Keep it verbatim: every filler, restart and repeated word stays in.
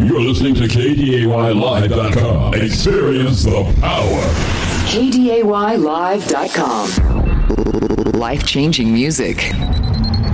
You're listening to K D A Y Live dot com. Experience the power. K D A Y Live dot com. Life-changing music.